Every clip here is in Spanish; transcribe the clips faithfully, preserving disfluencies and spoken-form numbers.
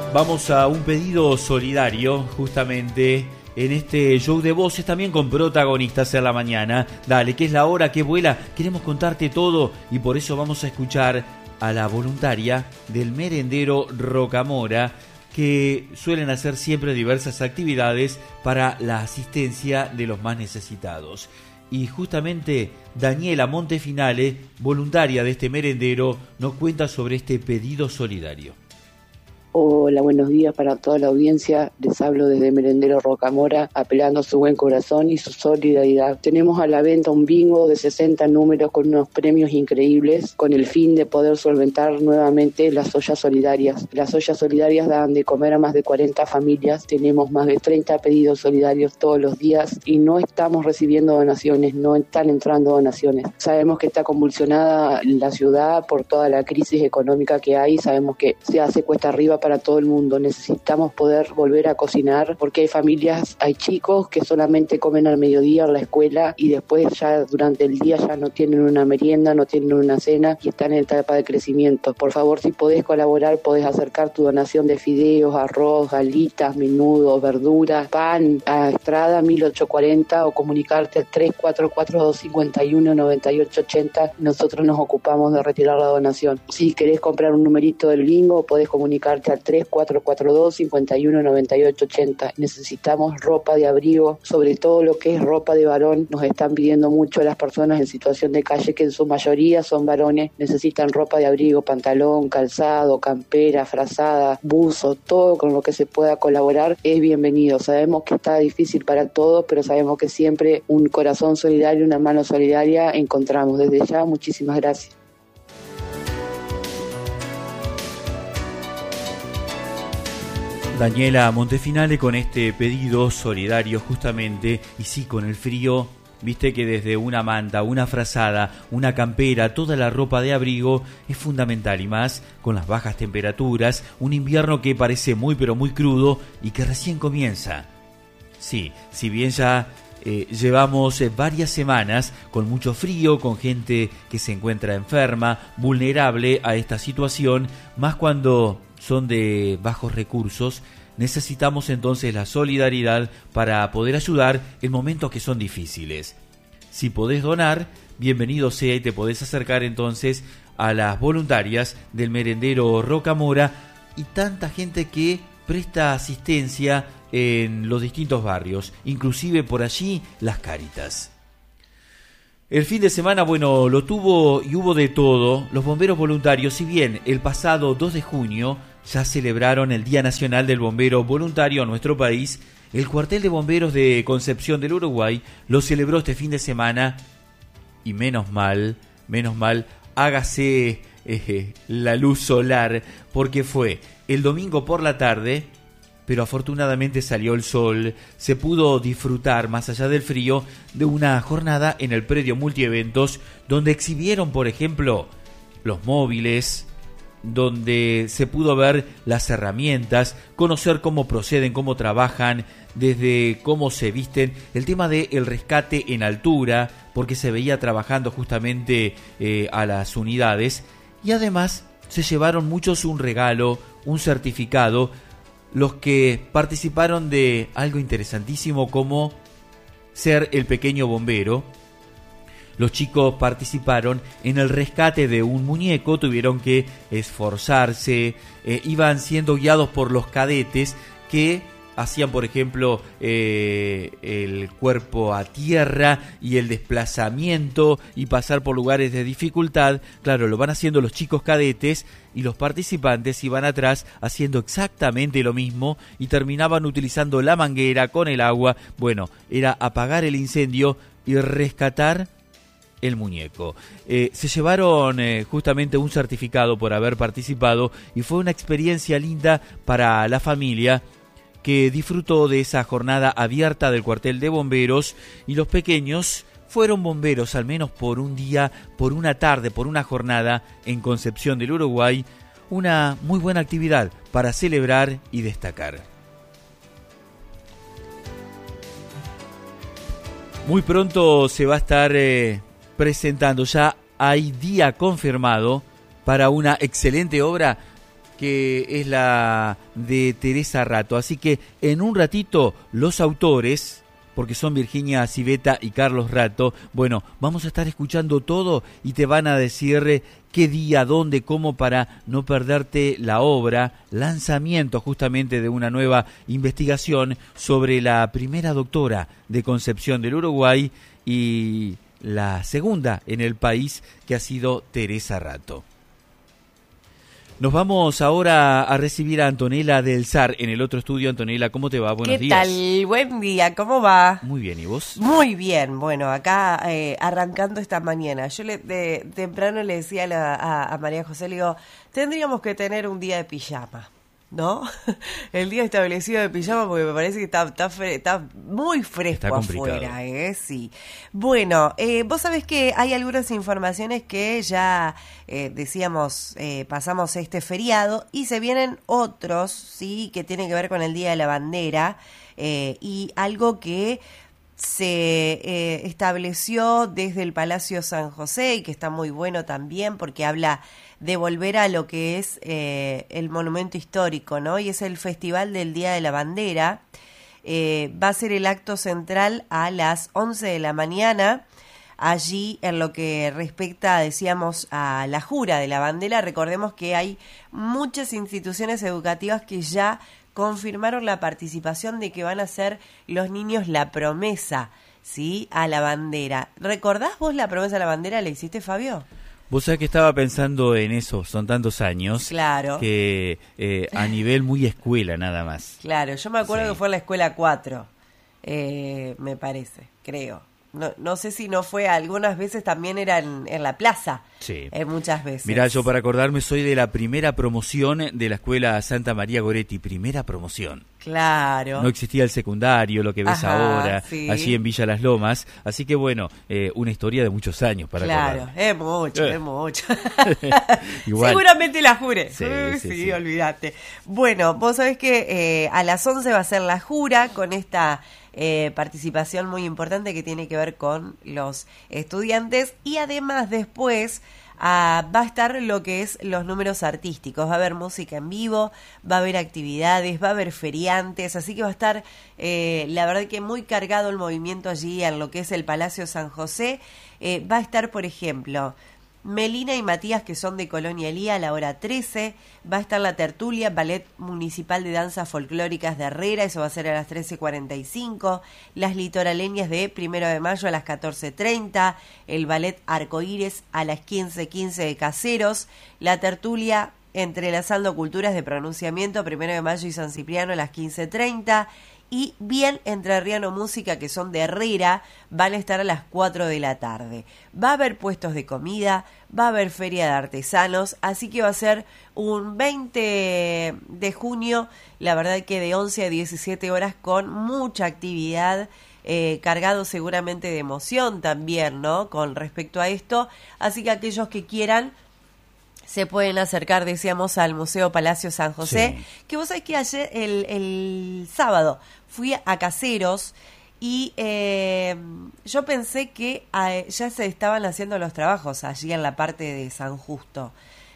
Vamos a un pedido solidario, justamente en este show de voces, también con protagonistas en la mañana. Dale, que es la hora que vuela, queremos contarte todo y por eso vamos a escuchar a la voluntaria del merendero Rocamora, que suelen hacer siempre diversas actividades para la asistencia de los más necesitados. Y justamente Daniela Montefinale, voluntaria de este merendero, nos cuenta sobre este pedido solidario. Hola, buenos días para toda la audiencia. Les hablo desde Merendero Rocamora, apelando a su buen corazón y su solidaridad. Tenemos a la venta un bingo de sesenta números con unos premios increíbles, con el fin de poder solventar nuevamente las ollas solidarias. Las ollas solidarias dan de comer a más de cuarenta familias. Tenemos más de treinta pedidos solidarios todos los días y no estamos recibiendo donaciones, no están entrando donaciones. Sabemos que está convulsionada la ciudad por toda la crisis económica que hay. Sabemos que se hace cuesta arriba para todo el mundo. Necesitamos poder volver a cocinar porque hay familias, hay chicos que solamente comen al mediodía en la escuela y después ya durante el día ya no tienen una merienda, no tienen una cena y están en etapa de crecimiento. Por favor, si podés colaborar, podés acercar tu donación de fideos, arroz, galitas, menudo, verduras, pan a Estrada mil ochocientos cuarenta o comunicarte al tres cuatro cuatro dos cinco uno nueve ocho ocho cero. Nosotros nos ocupamos de retirar la donación. Si querés comprar un numerito del bingo, podés comunicarte al tres cuatro cuatro dos cinco uno nueve ocho ocho cero. Necesitamos ropa de abrigo, sobre todo lo que es ropa de varón. Nos están pidiendo mucho las personas en situación de calle, que en su mayoría son varones. Necesitan ropa de abrigo, pantalón, calzado, campera, frazada, buzo, todo con lo que se pueda colaborar es bienvenido. Sabemos que está difícil para todos, pero sabemos que siempre un corazón solidario, una mano solidaria encontramos. Desde ya, muchísimas gracias. Daniela Montefinale con este pedido solidario justamente, y sí, con el frío, viste que desde una manta, una frazada, una campera, toda la ropa de abrigo es fundamental, y más con las bajas temperaturas, un invierno que parece muy pero muy crudo y que recién comienza. Sí, si bien ya eh, llevamos eh, varias semanas con mucho frío, con gente que se encuentra enferma, vulnerable a esta situación, más cuando son de bajos recursos, necesitamos entonces la solidaridad para poder ayudar en momentos que son difíciles. Si podés donar, bienvenido sea, y te podés acercar entonces a las voluntarias del merendero Rocamora y tanta gente que presta asistencia en los distintos barrios, inclusive por allí las Cáritas. El fin de semana, bueno, lo tuvo y hubo de todo. Los bomberos voluntarios, si bien el pasado dos de junio ya celebraron el Día Nacional del Bombero Voluntario en nuestro país, el Cuartel de Bomberos de Concepción del Uruguay lo celebró este fin de semana, y menos mal, menos mal, hágase eh, la luz solar, porque fue el domingo por la tarde, pero afortunadamente salió el sol, se pudo disfrutar, más allá del frío, de una jornada en el predio multieventos, donde exhibieron, por ejemplo, los móviles, donde se pudo ver las herramientas, conocer cómo proceden, cómo trabajan, desde cómo se visten, el tema del rescate en altura, porque se veía trabajando justamente eh, a las unidades, y además se llevaron muchos un regalo, un certificado, los que participaron de algo interesantísimo como ser el pequeño bombero. Los chicos participaron en el rescate de un muñeco, tuvieron que esforzarse, eh, iban siendo guiados por los cadetes que hacían, por ejemplo, eh, el cuerpo a tierra y el desplazamiento y pasar por lugares de dificultad. Claro, lo van haciendo los chicos cadetes y los participantes iban atrás haciendo exactamente lo mismo y terminaban utilizando la manguera con el agua. Bueno, era apagar el incendio y rescatar el muñeco. Eh, se llevaron eh, justamente un certificado por haber participado y fue una experiencia linda para la familia que disfrutó de esa jornada abierta del cuartel de bomberos, y los pequeños fueron bomberos al menos por un día, por una tarde, por una jornada en Concepción del Uruguay. Una muy buena actividad para celebrar y destacar. Muy pronto se va a estar eh, presentando, ya hay día confirmado para una excelente obra que es la de Teresa Rato. Así que en un ratito los autores, porque son Virginia Civetta y Carlos Rato, bueno, vamos a estar escuchando todo y te van a decir qué día, dónde, cómo, para no perderte la obra, lanzamiento justamente de una nueva investigación sobre la primera doctora de Concepción del Uruguay y la segunda en el país, que ha sido Teresa Rato. Nos vamos ahora a recibir a Antonella del S A R en el otro estudio. Antonella, ¿cómo te va? Buenos ¿Qué días. ¿Qué tal? Buen día, ¿cómo va? Muy bien, ¿y vos? Muy bien, bueno, acá eh, arrancando esta mañana. Yo le, de temprano le decía a, la, a, a María José, le digo, tendríamos que tener un día de pijama, ¿no? El día establecido de pijama, porque me parece que está, está, fre- está muy fresco está afuera, ¿eh? Sí. Bueno, eh, vos sabés que hay algunas informaciones que ya eh, decíamos, eh, pasamos este feriado y se vienen otros, sí, que tienen que ver con el Día de la Bandera eh, y algo que se eh, estableció desde el Palacio San José y que está muy bueno también porque habla de volver a lo que es eh, el monumento histórico, ¿no? Y es el Festival del Día de la Bandera. Eh, va a ser el acto central a las once de la mañana. Allí, en lo que respecta, decíamos, a la jura de la bandera, recordemos que hay muchas instituciones educativas que ya confirmaron la participación de que van a ser los niños la promesa, ¿sí?, a la bandera. ¿Recordás vos la promesa a la bandera? ¿La hiciste, Fabio? Vos sabés que estaba pensando en eso, son tantos años, Claro. que eh, a nivel muy escuela nada más. Claro, yo me acuerdo Sí. que fue en la escuela cuatro, eh, me parece, creo. No, no sé si no fue, algunas veces también era en, en la plaza, Sí. eh, muchas veces. Mirá, yo para acordarme soy de la primera promoción de la escuela Santa María Goretti, primera promoción. Claro. No existía el secundario, lo que ves Ajá, ahora, sí. allí en Villa Las Lomas. Así que bueno, eh, una historia de muchos años para Claro, acordarme. es mucho, Eh. es mucho. Igual. Seguramente la juré. Sí, Uy, sí, sí, sí. olvídate. Bueno, vos sabés que eh, a las once va a ser la jura con esta eh, participación muy importante que tiene que ver con los estudiantes y además después ah, va a estar lo que es los números artísticos. Va a haber música en vivo, va a haber actividades, va a haber feriantes, así que va a estar eh, la verdad que muy cargado el movimiento allí en lo que es el Palacio San José. Eh, va a estar, por ejemplo, Melina y Matías, que son de Colonia Elía, a la hora trece. Va a estar la tertulia Ballet Municipal de Danzas Folclóricas de Herrera, eso va a ser a las trece cuarenta y cinco. Las litoraleñas de Primero de Mayo a las catorce treinta. El Ballet Arcoíris a las quince quince de Caseros. La tertulia Entrelazando Culturas de Pronunciamiento, Primero de Mayo y San Cipriano a las quince treinta. Y Bien Entrerriano Música, que son de Herrera, van a estar a las cuatro de la tarde. Va a haber puestos de comida, va a haber feria de artesanos, así que va a ser un veinte de junio, la verdad que de once a diecisiete horas con mucha actividad, eh, cargado seguramente de emoción también, ¿no?, con respecto a esto. Así que aquellos que quieran se pueden acercar, decíamos, al Museo Palacio San José, Sí. que vos sabés que ayer, el, el sábado, fui a Caseros y eh, yo pensé que eh, ya se estaban haciendo los trabajos allí en la parte de San Justo,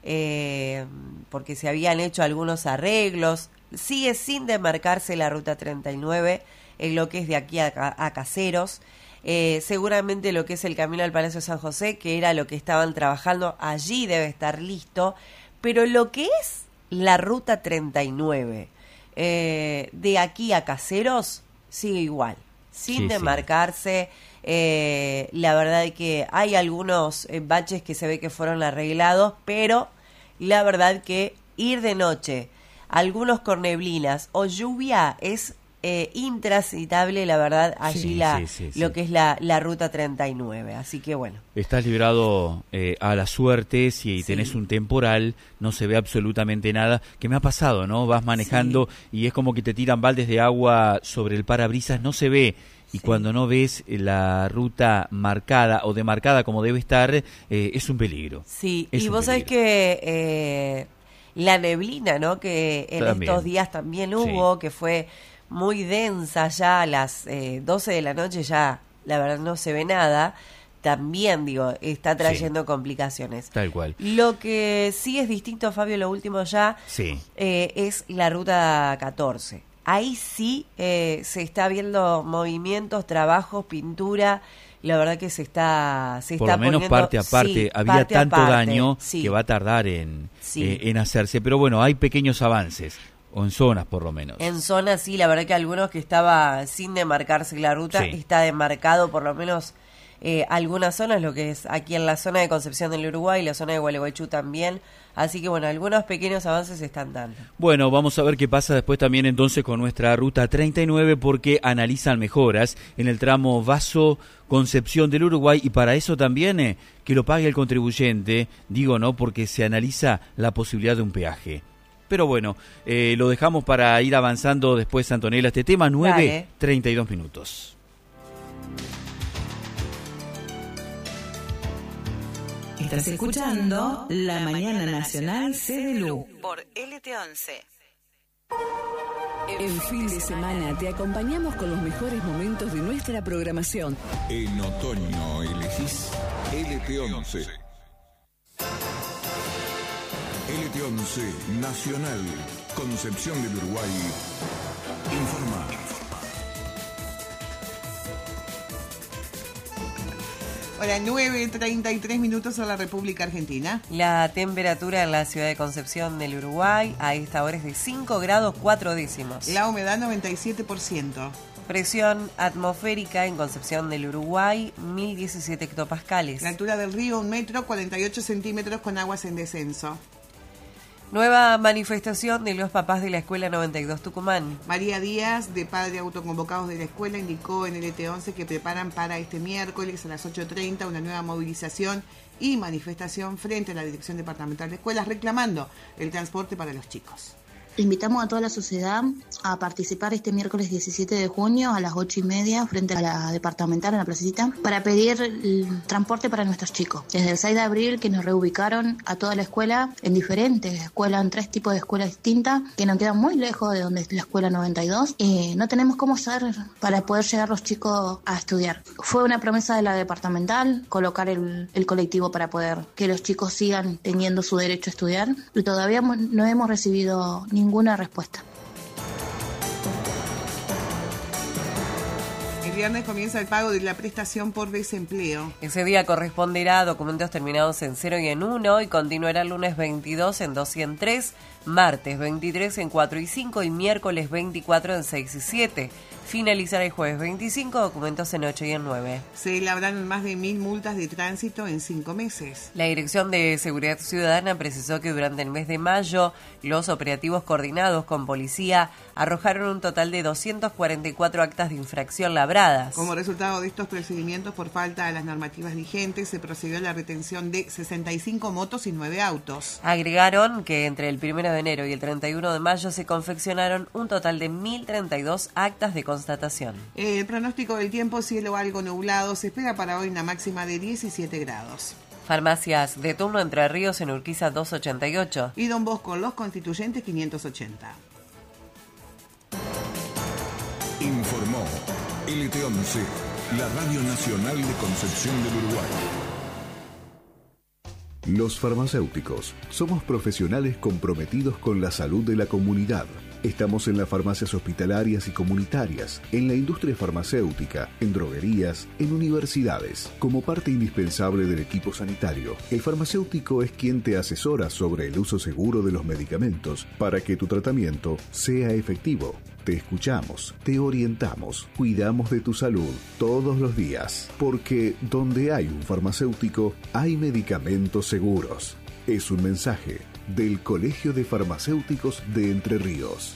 eh, porque se habían hecho algunos arreglos. Sigue sin demarcarse la Ruta treinta y nueve en lo que es de aquí a, a Caseros. Eh, seguramente lo que es el camino al Palacio San José, que era lo que estaban trabajando, allí debe estar listo, pero lo que es la Ruta treinta y nueve, eh, de aquí a Caseros, sigue igual, sin Sí, demarcarse. Eh, la verdad es que hay algunos eh, baches que se ve que fueron arreglados, pero la verdad que ir de noche, algunos con neblinas o lluvia, es Eh, intransitable, la verdad, allí Sí, la sí, sí, sí. lo que es la, la Ruta treinta y nueve. Así que bueno. Estás librado eh, a la suerte, si Sí. tenés un temporal, no se ve absolutamente nada, que me ha pasado, ¿no? Vas manejando y es como que te tiran baldes de agua sobre el parabrisas, no se ve. Y Sí. cuando no ves la ruta marcada o demarcada como debe estar, eh, es un peligro. Sí, Es y un vos sabés peligro. que eh, la neblina, ¿no?, que en También. estos días también hubo, que fue muy densa ya a las eh, doce de la noche, ya la verdad no se ve nada. también, digo, está trayendo sí. complicaciones. Tal cual. Lo que sí es distinto, Fabio, lo último ya, sí. eh, es la ruta catorce. Ahí sí eh, se está viendo movimientos, trabajos, pintura. La verdad que se está se por está lo menos poniendo, parte a parte, sí, había parte tanto parte, daño sí. que va a tardar en, sí. eh, en hacerse, pero bueno, hay pequeños avances, o en zonas por lo menos. En zonas sí, la verdad que algunos que estaba sin demarcarse la ruta, sí. está demarcado por lo menos eh, algunas zonas, lo que es aquí en la zona de Concepción del Uruguay, la zona de Gualeguaychú también. Así que bueno, algunos pequeños avances se están dando. Bueno, vamos a ver qué pasa después también entonces con nuestra ruta treinta y nueve, porque analizan mejoras en el tramo Vaso Concepción del Uruguay, y para eso también eh, que lo pague el contribuyente, digo no, porque se analiza la posibilidad de un peaje. Pero bueno, eh, lo dejamos para ir avanzando después, Antonella, este tema. Nueve treinta y dos minutos. Estás escuchando La Mañana Nacional C D L U por L T once. El fin de semana te acompañamos con los mejores momentos de nuestra programación. En otoño elegís L T once. L T once Nacional, Concepción del Uruguay. Informa. Hola, nueve treinta y tres minutos a la República Argentina. La temperatura en la ciudad de Concepción del Uruguay a esta hora es de cinco grados cuatro décimos. La humedad noventa y siete por ciento. Presión atmosférica en Concepción del Uruguay, mil diecisiete hectopascales. La altura del río, un metro, cuarenta y ocho centímetros con aguas en descenso. Nueva manifestación de los papás de la Escuela noventa y dos Tucumán. María Díaz, de Padre Autoconvocados de la Escuela, indicó en L T once que preparan para este miércoles a las ocho treinta una nueva movilización y manifestación frente a la Dirección Departamental de Escuelas, reclamando el transporte para los chicos. Invitamos a toda la sociedad a participar este miércoles diecisiete de junio a las ocho y media frente a la departamental en la placita para pedir el transporte para nuestros chicos. Desde el seis de abril que nos reubicaron a toda la escuela en diferentes escuelas, en tres tipos de escuelas distintas que nos quedan muy lejos de donde es la escuela noventa y dos y no tenemos cómo hacer para poder llegar los chicos a estudiar. Fue una promesa de la departamental colocar el, el colectivo para poder que los chicos sigan teniendo su derecho a estudiar y todavía no hemos recibido ningún ninguna respuesta. El viernes comienza el pago de la prestación por desempleo. Ese día corresponderá a documentos terminados en cero y en uno y continuará el lunes veintidós en dos y en tres, martes veintitrés en cuatro y cinco y miércoles veinticuatro en seis y siete. Finalizará el jueves veinticinco, documentos en ocho y en nueve. Se elaboraron más de mil multas de tránsito en cinco meses. La Dirección de Seguridad Ciudadana precisó que durante el mes de mayo los operativos coordinados con policía arrojaron un total de doscientas cuarenta y cuatro actas de infracción labradas. Como resultado de estos procedimientos por falta a las normativas vigentes, se procedió a la retención de sesenta y cinco motos y nueve autos. Agregaron que entre el primero de enero y el treinta y uno de mayo se confeccionaron un total de mil treinta y dos actas de constatación. El pronóstico del tiempo, cielo algo nublado, se espera para hoy una máxima de diecisiete grados. Farmacias de turno Entre Ríos en Urquiza doscientos ochenta y ocho. Y Don Bosco, Los Constituyentes quinientos ochenta. Informó L T once, la Radio Nacional de Concepción del Uruguay. Los farmacéuticos somos profesionales comprometidos con la salud de la comunidad. Estamos en las farmacias hospitalarias y comunitarias, en la industria farmacéutica, en droguerías, en universidades. Como parte indispensable del equipo sanitario, el farmacéutico es quien te asesora sobre el uso seguro de los medicamentos para que tu tratamiento sea efectivo. Te escuchamos, te orientamos, cuidamos de tu salud todos los días, porque donde hay un farmacéutico, hay medicamentos seguros. Es un mensaje del Colegio de Farmacéuticos de Entre Ríos.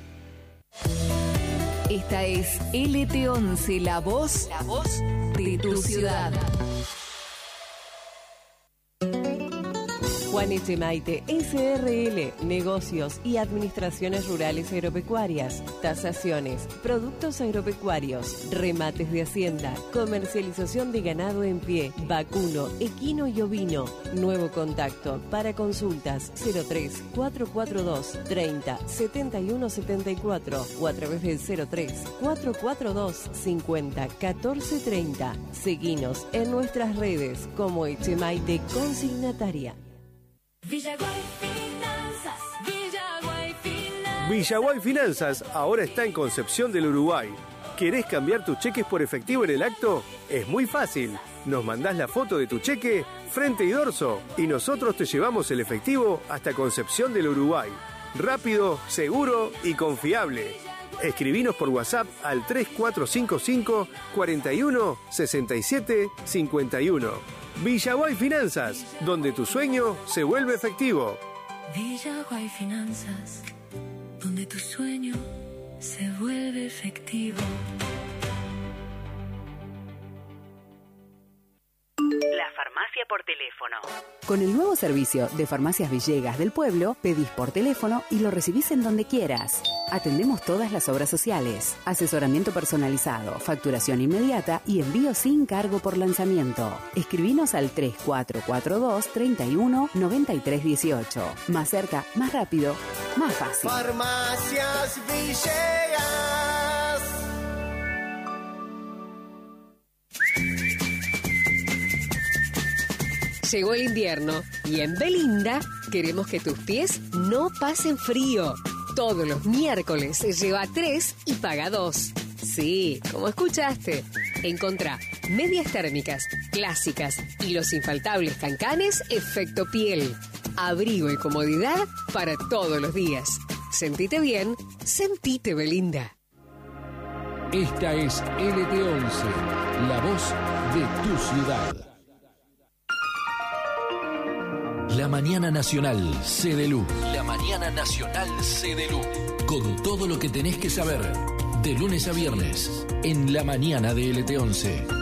Esta es L T once, la voz, la voz de tu ciudad. Juan Echemaite, S R L, negocios y administraciones rurales agropecuarias, tasaciones, productos agropecuarios, remates de hacienda, comercialización de ganado en pie, vacuno, equino y ovino. Nuevo contacto para consultas cero tres cuatro cuatro dos treinta setenta y uno setenta y cuatro o a través del cero tres cuatro cuatro dos cincuenta catorce treinta. Seguinos en nuestras redes como Echemaite Consignataria. Villaguay Finanzas, Villaguay Finanzas. Villaguay Finanzas ahora está en Concepción del Uruguay. ¿Querés cambiar tus cheques por efectivo en el acto? Es muy fácil. Nos mandás la foto de tu cheque, frente y dorso, y nosotros te llevamos el efectivo hasta Concepción del Uruguay. Rápido, seguro y confiable. Escribinos por WhatsApp al tres cuatro cinco cinco cuarenta y uno sesenta y siete cincuenta y uno. Villaguay Finanzas, donde tu sueño se vuelve efectivo. Villaguay Finanzas, donde tu sueño se vuelve efectivo. La farmacia por teléfono. Con el nuevo servicio de Farmacias Villegas del Pueblo, pedís por teléfono y lo recibís en donde quieras. Atendemos todas las obras sociales, asesoramiento personalizado, facturación inmediata y envío sin cargo por lanzamiento. Escribinos al tres cuatro cuatro dos treinta y uno noventa y tres dieciocho. Más cerca, más rápido, más fácil. Farmacias Villegas. Llegó el invierno y en Belinda queremos que tus pies no pasen frío. Todos los miércoles lleva tres y paga dos. Sí, como escuchaste. Encontrá medias térmicas, clásicas y los infaltables cancanes efecto piel. Abrigo y comodidad para todos los días. Sentite bien, sentite Belinda. Esta es L T once, la voz de tu ciudad. La Mañana Nacional C D L U. La Mañana Nacional C D L U. Con todo lo que tenés que saber. De lunes a viernes. En la mañana de L T once.